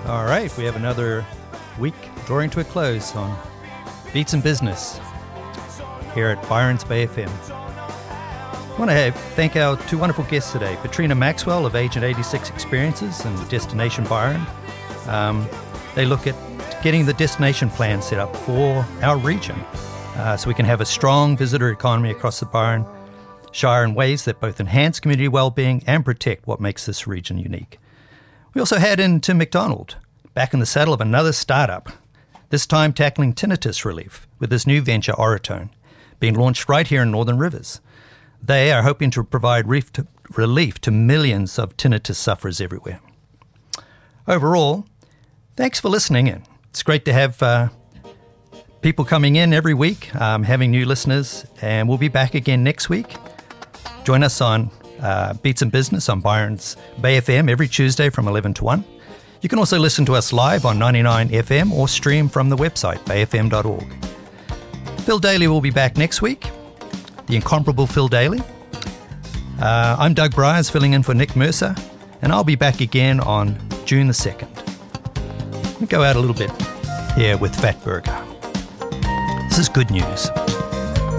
All right, we have another week drawing to a close on Beats and Business here at Byron's Bay FM. I want to thank our two wonderful guests today, Petrina Maxwell of Agent 86 Experiences and Destination Byron. They look at getting the destination plan set up for our region so we can have a strong visitor economy across the Byron Shire in ways that both enhance community well-being and protect what makes this region unique. We also had in Tim McDonald, back in the saddle of another startup, this time tackling tinnitus relief with his new venture, Auratone, being launched right here in Northern Rivers. They are hoping to provide relief to millions of tinnitus sufferers everywhere. Overall, thanks for listening in. It's great to have people coming in every week, having new listeners, and we'll be back again next week. Join us on Beats and Business on Byron's Bay FM every Tuesday from 11 to 1. You can also listen to us live on 99 FM or stream from the website, bayfm.org. Phil Daly will be back next week, the incomparable Phil Daly. I'm Doug Bryars, filling in for Nick Mercer, and I'll be back again on June the 2nd. Let me go out a little bit here with Fat Burger. This is good news.